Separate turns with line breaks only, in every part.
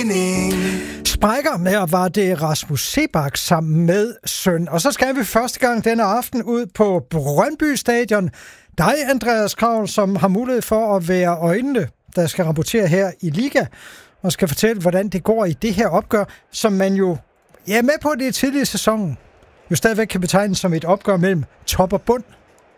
mening.
Sprækker med, og var det Rasmus Seebach sammen med søn. Og så skal vi første gang denne aften ud på Brøndby Stadion. Dig, Andreas Kraul, som har mulighed for at være øjnene, der skal rapportere her i Liga, og skal fortælle, hvordan det går i det her opgør, som man jo er med på det tidlige i sæsonen, jo stadigvæk kan betegnes som et opgør mellem top og bund.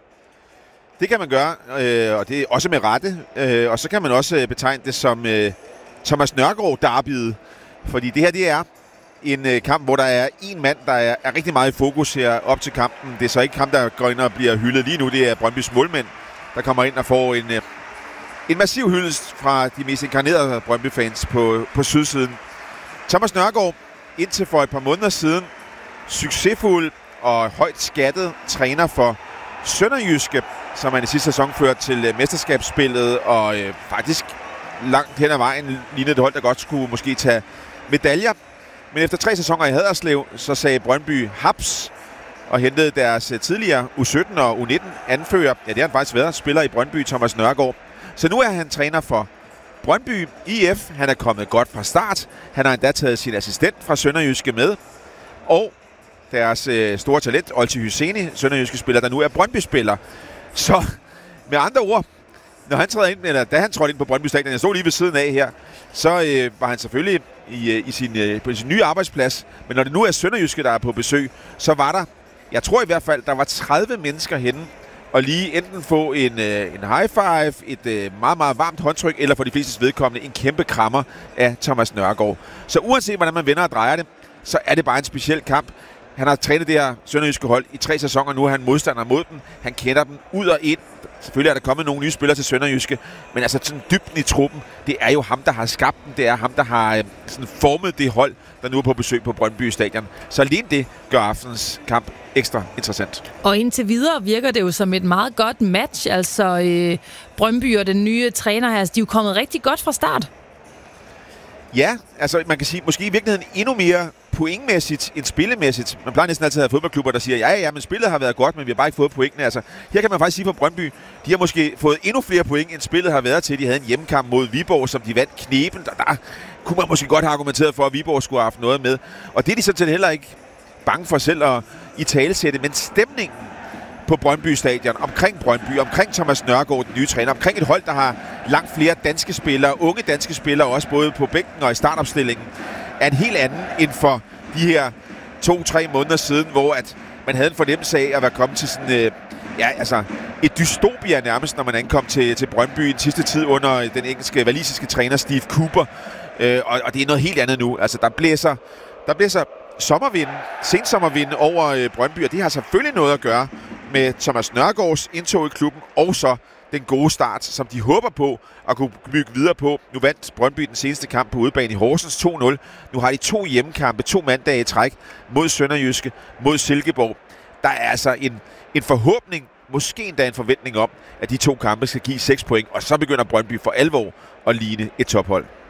Det kan man gøre, og det er også med rette. Og så kan man også betegne det som Thomas Nørgaard-derbyet. Fordi det her, det er en kamp, hvor der er en mand, der er rigtig meget i fokus her op til kampen. Det er så ikke ham, der går ind og bliver hyldet lige nu. Det er Brøndbys målmænd, der kommer ind og får en massiv hyldest fra de mest inkarnerede Brøndby-fans på sydsiden. Thomas Nørgaard, indtil for et par måneder siden, succesfuld og højt skattet træner for Sønderjyske, som han i sidste sæson førte til mesterskabsspillet, og faktisk langt hen ad vejen lignede det hold, der godt skulle måske tage medaljer. Men efter 3 sæsoner i Haderslev, så sagde Brøndby haps og hentede deres tidligere U17 og U19 anfører. Ja, det har han faktisk været, spiller i Brøndby, Thomas Nørgaard. Så nu er han træner for Brøndby IF. Han er kommet godt fra start. Han har endda taget sin assistent fra Sønderjyske med. Og deres store talent, Olti Hyseni, Sønderjyske spiller, der nu er Brøndby-spiller. Så med andre ord, når han træder ind, eller da han trådte ind på Brøndby Stadion, jeg stod lige ved siden af her, så var han selvfølgelig på sin nye arbejdsplads. Men når det nu er Sønderjyske, der er på besøg, så var der, jeg tror i hvert fald, der var 30 mennesker henne, og lige enten få en high five, et meget, meget varmt håndtryk, eller for de flestes vedkommende en kæmpe krammer af Thomas Nørgaard. Så uanset hvordan man vender og drejer det, så er det bare en speciel kamp. Han har trænet det her Sønderjyske hold i 3 sæsoner, nu er han modstander mod dem. Han kender dem ud og ind. Selvfølgelig er der kommet nogle nye spillere til Sønderjyske, men altså sådan dybden i truppen, det er jo ham, der har skabt den. Det er ham, der har sådan formet det hold, der nu er på besøg på Brøndby Stadion. Så alene det gør aftens kamp ekstra interessant.
Og indtil videre virker det jo som et meget godt match. Altså Brøndby og den nye træner her, de er jo kommet rigtig godt fra start.
Ja, altså man kan sige, måske i virkeligheden endnu mere pointmæssigt end spillemæssigt. Man plejer næsten altid at have fodboldklubber, der siger, ja, men spillet har været godt, men vi har bare ikke fået pointene. Altså, her kan man faktisk sige for Brøndby, de har måske fået endnu flere point, end spillet har været til. De havde en hjemmekamp mod Viborg, som de vandt kneben. Der kunne man måske godt have argumenteret for, at Viborg skulle have haft noget med. Og det er de sådan set heller ikke bange for selv at italesætte, men stemningen på Brøndby Stadion, omkring Brøndby, omkring Thomas Nørgaard, den nye træner, omkring et hold, der har langt flere danske spillere, unge danske spillere, også både på bænken og i startopstillingen, er en helt anden end for de her 2-3 måneder siden, hvor at man havde en fornemmelse af at være kommet til sådan, et dystopia nærmest, når man ankom til Brøndby i den sidste tid under den engelske, walisiske træner Steve Cooper. Og det er noget helt andet nu. Altså, der blæser sommervinden, sensommervinden over Brøndby, og det har selvfølgelig noget at gøre med Thomas Nørgaards indtog i klubben, og så den gode start, som de håber på at kunne bygge videre på. Nu vandt Brøndby den seneste kamp på udebane i Horsens 2-0. Nu har de 2 hjemmekampe, 2 mandage i træk mod Sønderjyske, mod Silkeborg. Der er altså en forhåbning, måske endda en forventning om, at de 2 kampe skal give 6 point, og så begynder Brøndby for alvor at ligne et tophold.